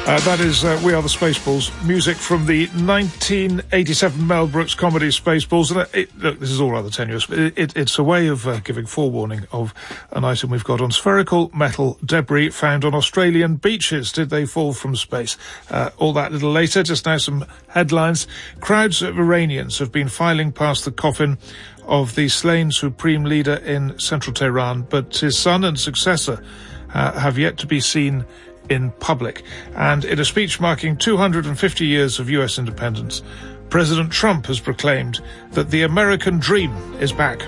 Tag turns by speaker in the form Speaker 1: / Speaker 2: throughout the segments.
Speaker 1: That is We Are the Spaceballs, music from the 1987 Mel Brooks comedy Spaceballs. And look, this is all rather tenuous, but it's a way of giving forewarning of an item we've got on spherical metal debris found on Australian beaches. Did they fall from space? All that a little later. Just now some headlines. Crowds of Iranians have been filing past the coffin of the slain supreme leader in central Tehran, but his son and successor have yet to be seen in public. And in a speech marking 250 years of US independence, President Trump has proclaimed that the American dream is back.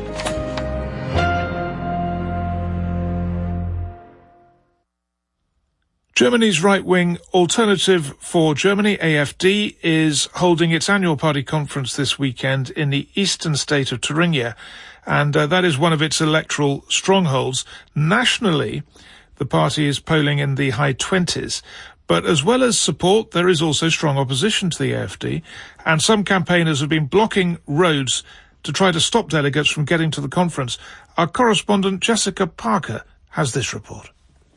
Speaker 1: Germany's right-wing Alternative for Germany, AfD, is holding its annual party conference this weekend in the eastern state of Thuringia, and that is one of its electoral strongholds. Nationally, the party is polling in the high 20s. But as well as support, there is also strong opposition to the AfD, and some campaigners have been blocking roads to try to stop delegates from getting to the conference. Our correspondent Jessica Parker has this report.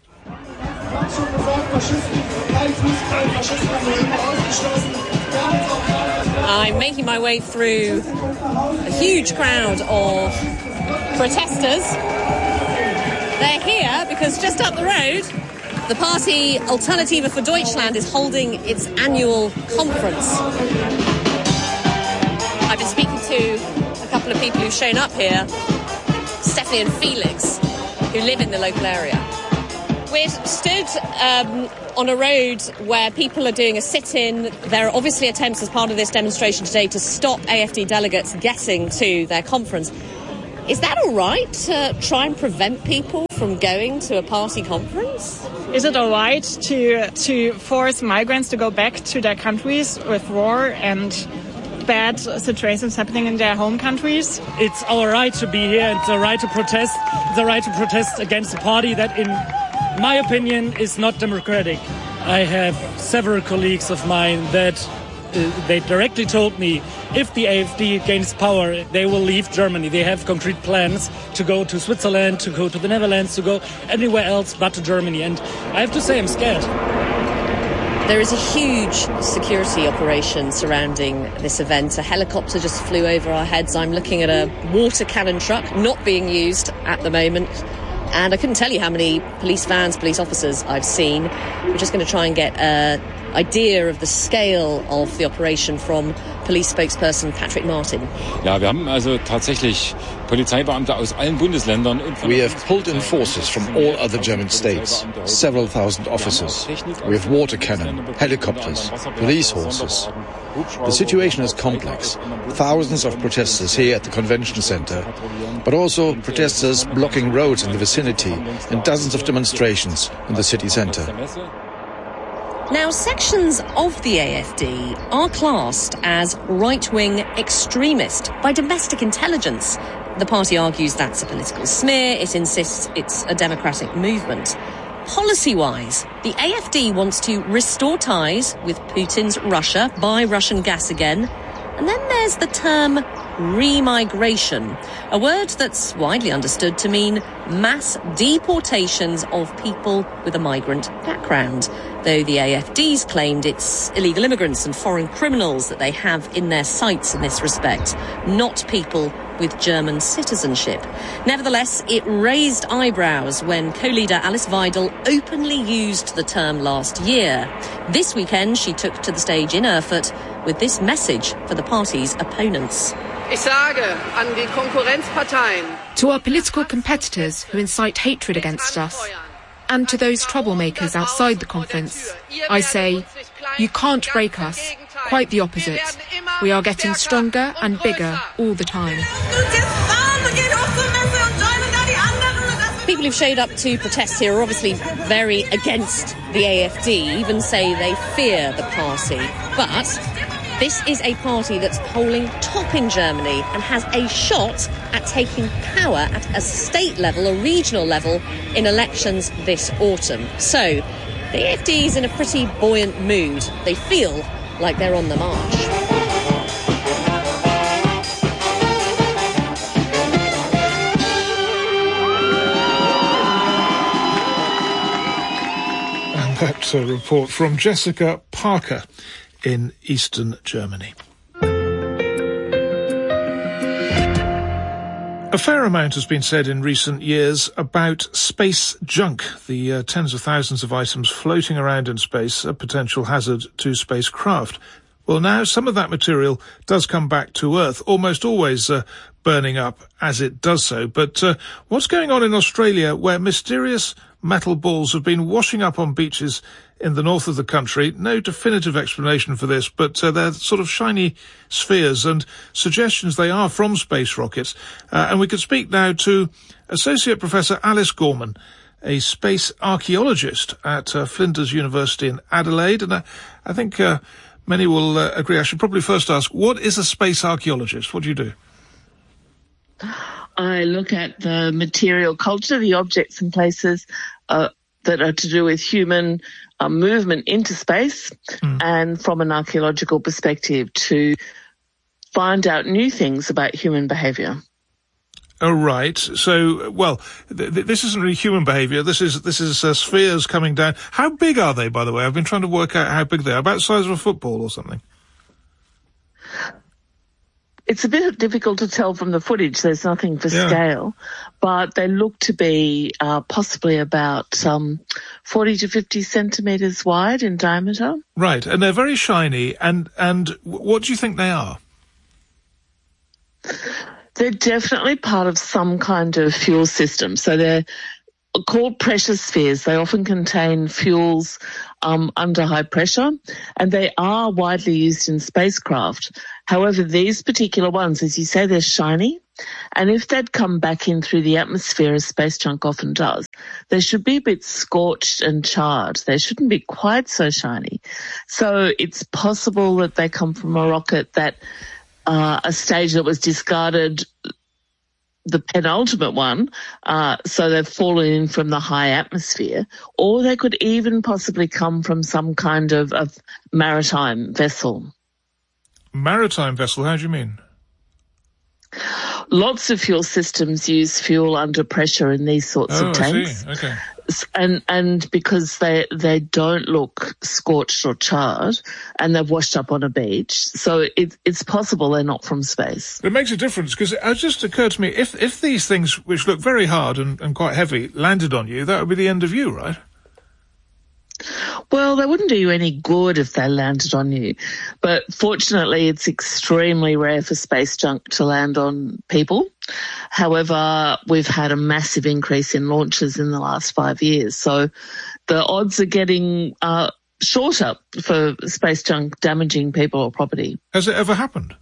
Speaker 2: I'm making my way through a huge crowd of protesters. They're here because just up the road, the party Alternative for Deutschland is holding its annual conference. I've been speaking to a couple of people who've shown up here, Stephanie and Felix, who live in the local area. We're stood on a road where people are doing a sit-in. There are obviously attempts as part of this demonstration today to stop AfD delegates getting to their conference. Is that all right to try and prevent people from going to a party conference?
Speaker 3: Is it all right to force migrants to go back to their countries with war and bad situations happening in their home countries?
Speaker 4: It's our right to be here. It's our right to protest. It's our right to protest against a party that, in my opinion, is not democratic. I have several colleagues of mine that they directly told me if the AfD gains power, they will leave Germany. They have concrete plans to go to Switzerland, to go to the Netherlands, to go anywhere else but to Germany. And I have to say, I'm scared.
Speaker 2: There is a huge security operation surrounding this event. A helicopter just flew over our heads. I'm looking at a water cannon truck not being used at the moment. And I couldn't tell you how many police vans, police officers I've seen. We're just going to try and get an idea of the scale of the operation from police spokesperson Patrick Martin.
Speaker 5: Ja, wir haben also tatsächlich Polizeibeamte aus allen Bundesländern.
Speaker 6: We have pulled in forces from all other German states, several thousand officers. We have water cannon, helicopters, police horses. The situation is complex. Thousands of protesters here at the convention center, but also protesters blocking roads in the vicinity and dozens of demonstrations in the city center.
Speaker 2: Now, sections of the AfD are classed as right-wing extremist by domestic intelligence. The party argues that's a political smear. It insists it's a democratic movement. Policy-wise, the AfD wants to restore ties with Putin's Russia, buy Russian gas again. And then there's the term remigration, a word that's widely understood to mean mass deportations of people with a migrant background, though the AfD's claimed it's illegal immigrants and foreign criminals that they have in their sights in this respect, not people with German citizenship. Nevertheless, it raised eyebrows when co-leader Alice Weidel openly used the term last year. This weekend, she took to the stage in Erfurt with this message for the party's opponents.
Speaker 7: Ich sage an die Konkurrenzparteien.
Speaker 8: To our political competitors who incite hatred against us, and to those troublemakers outside the conference, I say, you can't break us. Quite the opposite. We are getting stronger and bigger all the time.
Speaker 2: People who've showed up to protest here are obviously very against the AfD, even say they fear the party. But this is a party that's polling top in Germany and has a shot at taking power at a state level, a regional level, in elections this autumn. So the AfD is in a pretty buoyant mood. They feel like they're on the march.
Speaker 1: And that report from Jessica Parker in eastern Germany. A fair amount has been said in recent years about space junk, the tens of thousands of items floating around in space, a potential hazard to spacecraft. Well, now some of that material does come back to Earth, almost always burning up as it does so. But what's going on in Australia, where mysterious metal balls have been washing up on beaches in the north of the country? No definitive explanation for this, but they're sort of shiny spheres and suggestions they are from space rockets. And we could speak now to Associate Professor Alice Gorman, a space archaeologist at Flinders University in Adelaide. And I think many will agree. I should probably first ask, what is a space archaeologist? What do you do?
Speaker 9: I look at the material culture, the objects and places that are to do with human movement into space, and from an archaeological perspective to find out new things about human behaviour.
Speaker 1: Oh, right. So, well, this isn't really human behaviour. This is spheres coming down. How big are they, by the way? I've been trying to work out how big they are. About the size of a football or something?
Speaker 9: It's a bit difficult to tell from the footage. There's nothing for scale, but they look to be possibly about 40 to 50 centimetres wide in diameter.
Speaker 1: Right, and they're very shiny. And what do you think they are?
Speaker 9: They're definitely part of some kind of fuel system. So they're called pressure spheres. They often contain fuels under high pressure, and they are widely used in spacecraft. However, these particular ones, as you say, they're shiny, and if they'd come back in through the atmosphere, as space junk often does, they should be a bit scorched and charred. They shouldn't be quite so shiny. So it's possible that they come from a rocket that a stage that was discarded, the penultimate one, so they've fallen in from the high atmosphere, or they could even possibly come from some kind of maritime vessel.
Speaker 1: Maritime vessel? How do you mean?
Speaker 9: Lots of fuel systems use fuel under pressure in these sorts of tanks.
Speaker 1: I see. Okay.
Speaker 9: And because they don't look scorched or charred, and they've washed up on a beach, so it's possible they're not from space.
Speaker 1: It makes a difference, because it just occurred to me, if these things, which look very hard and quite heavy, landed on you, that would be the end of you, right?
Speaker 9: Well, they wouldn't do you any good if they landed on you. But fortunately, it's extremely rare for space junk to land on people. However, we've had a massive increase in launches in the last 5 years. So the odds are getting shorter for space junk damaging people or property.
Speaker 1: Has it ever happened?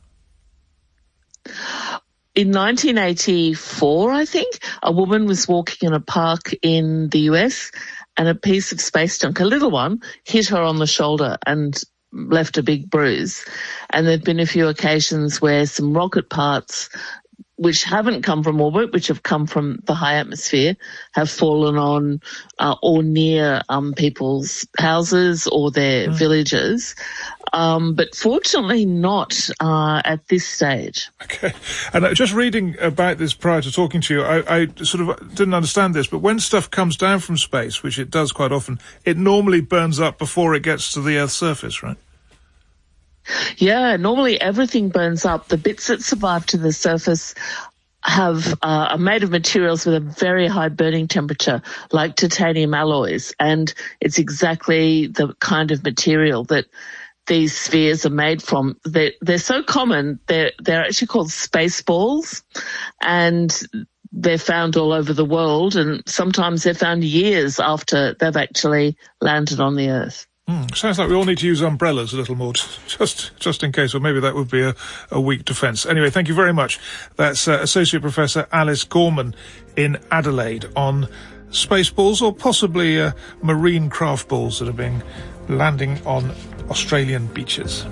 Speaker 9: In 1984, I think, a woman was walking in a park in the US, and a piece of space junk, a little one, hit her on the shoulder and left a big bruise. And there've been a few occasions where some rocket parts, which haven't come from orbit, which have come from the high atmosphere, have fallen on or near people's houses or their villages. But fortunately not at this stage.
Speaker 1: Okay. And just reading about this prior to talking to you, I sort of didn't understand this, but when stuff comes down from space, which it does quite often, it normally burns up before it gets to the Earth's surface, right?
Speaker 9: Yeah, normally everything burns up. The bits that survive to the surface are made of materials with a very high burning temperature, like titanium alloys, and it's exactly the kind of material that these spheres are made from. They're so common, they're actually called space balls, and they're found all over the world, and sometimes they're found years after they've actually landed on the Earth.
Speaker 1: Sounds like we all need to use umbrellas a little more, just in case, or maybe that would be a weak defence. Anyway, thank you very much. That's Associate Professor Alice Gorman in Adelaide on space balls, or possibly marine craft balls that are being landing on Australian beaches.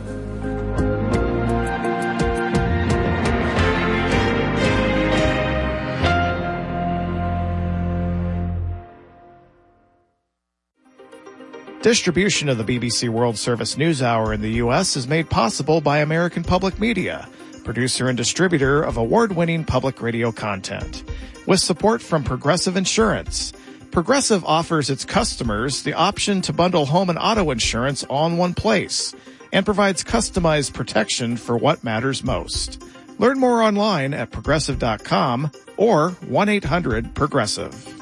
Speaker 10: Distribution of the BBC World Service NewsHour in the U.S. is made possible by American Public Media, producer and distributor of award-winning public radio content. With support from Progressive Insurance. Progressive offers its customers the option to bundle home and auto insurance all in one place and provides customized protection for what matters most. Learn more online at Progressive.com or 1-800-PROGRESSIVE.